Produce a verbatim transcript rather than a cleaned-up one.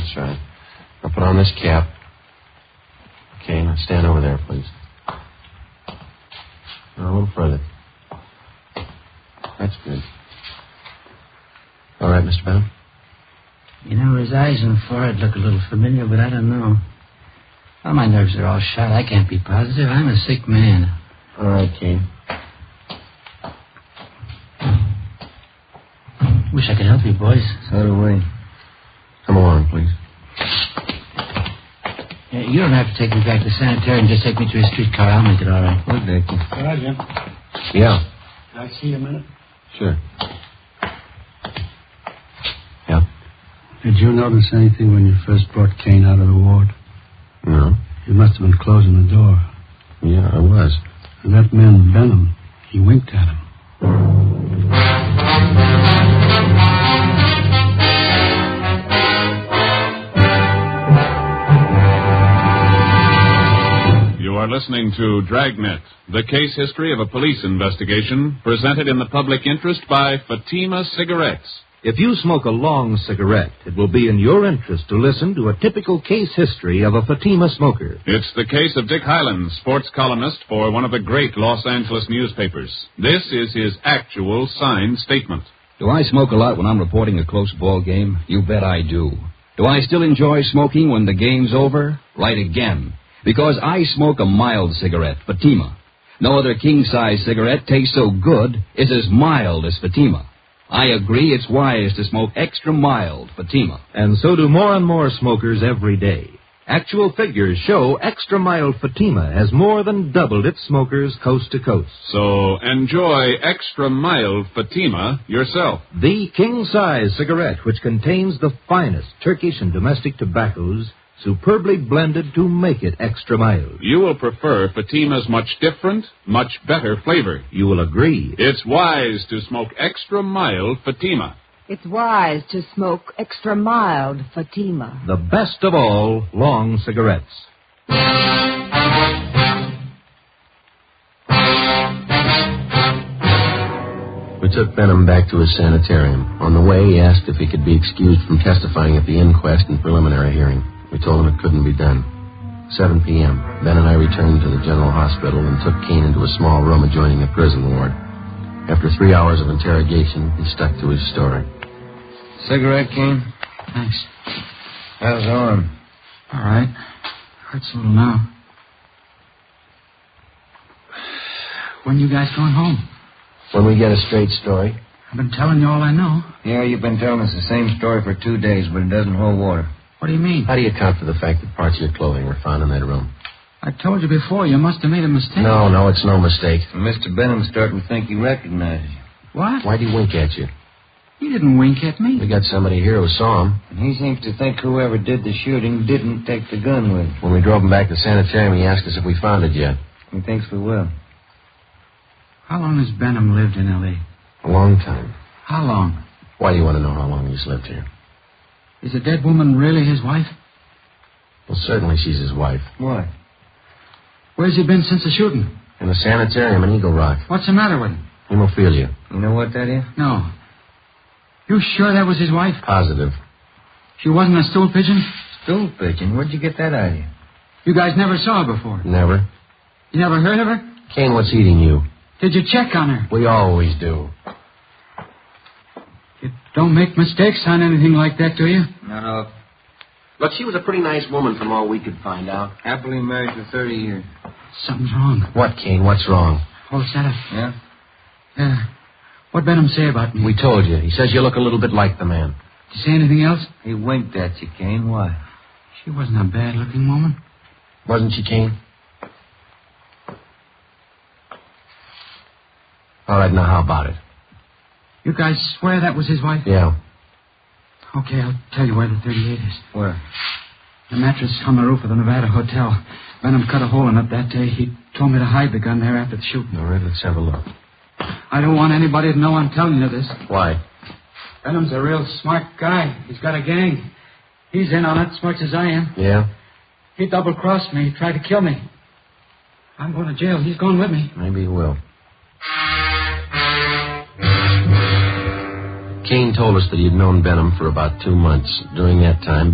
That's right. I'll put on this cap. Okay, now stand over there, please. Now, a little further. That's good. All right, Mister Benham? You know, his eyes and forehead look a little familiar, but I don't know. Well, my nerves are all shot. I can't be positive. I'm a sick man. All right, Kane. Wish I could help you, boys. So do we. Come along, please. Yeah, you don't have to take me back to the sanitarium. Just take me to a streetcar. I'll make it all right. Good, Dick. All right, Jim. Yeah. Can I see you a minute? Sure. Yeah? Did you notice anything when you first brought Kane out of the ward? No. You must have been closing the door. Yeah, I was. And that man, Benham, he winked at him. You are listening to Dragnet, the case history of a police investigation presented in the public interest by Fatima Cigarettes. If you smoke a long cigarette, it will be in your interest to listen to a typical case history of a Fatima smoker. It's the case of Dick Hyland, sports columnist for one of the great Los Angeles newspapers. This is his actual signed statement. Do I smoke a lot when I'm reporting a close ball game? You bet I do. Do I still enjoy smoking when the game's over? Right again. Because I smoke a mild cigarette, Fatima. No other king-size cigarette tastes so good, is as mild as Fatima. I agree it's wise to smoke extra mild Fatima. And so do more and more smokers every day. Actual figures show extra mild Fatima has more than doubled its smokers coast to coast. So enjoy extra mild Fatima yourself. The king-size cigarette, which contains the finest Turkish and domestic tobaccos, superbly blended to make it extra mild. You will prefer Fatima's much different, much better flavor. You will agree. It's wise to smoke extra mild Fatima. It's wise to smoke extra mild Fatima. The best of all long cigarettes. We took Benham back to his sanitarium. On the way, he asked if he could be excused from testifying at the inquest and preliminary hearing. We told him it couldn't be done. seven p.m. Ben and I returned to the general hospital and took Kane into a small room adjoining the prison ward. After three hours of interrogation, he stuck to his story. Cigarette, Kane? Thanks. How's the arm? All right. Hurts a little now. When you guys going home? When we get a straight story. I've been telling you all I know. Yeah, you've been telling us the same story for two days, but it doesn't hold water. What do you mean? How do you account for the fact that parts of your clothing were found in that room? I told you before, you must have made a mistake. No, no, it's no mistake. And Mister Benham's starting to think he recognizes you. What? Why'd he wink at you? He didn't wink at me. We got somebody here who saw him. And he seems to think whoever did the shooting didn't take the gun with him. When we drove him back to the sanitarium, he asked us if we found it yet. He thinks we will. How long has Benham lived in L A? A long time. How long? Why do you want to know how long he's lived here? Is the dead woman really his wife? Well, certainly she's his wife. Why? Where's he been since the shooting? In the sanitarium in Eagle Rock. What's the matter with him? Hemophilia. You know what that is? No. You sure that was his wife? Positive. She wasn't a stool pigeon? Stool pigeon? Where'd you get that idea? You guys never saw her before? Never. You never heard of her? Kane, what's eating you? Did you check on her? We always do. You don't make mistakes on anything like that, do you? No. Look, she was a pretty nice woman from all we could find out. Happily married for thirty years. Something's wrong. What, Kane? What's wrong? Oh, is that a... Yeah? Yeah. What'd Benham say about me? We told you. He says you look a little bit like the man. Did you say anything else? He winked at you, Kane. Why? She wasn't a bad-looking woman. Wasn't she, Kane? All right, now how about it? You guys swear that was his wife? Yeah. Okay, I'll tell you where the thirty-eight is. Where? The mattress on the roof of the Nevada Hotel. Benham cut a hole in it that day. He told me to hide the gun there after the shooting. All right, let's have a look. I don't want anybody to know I'm telling you this. Why? Benham's a real smart guy. He's got a gang. He's in on it as much as I am. Yeah? He double-crossed me. He tried to kill me. I'm going to jail. He's going with me. Maybe he will. Kane told us that he had known Benham for about two months. During that time,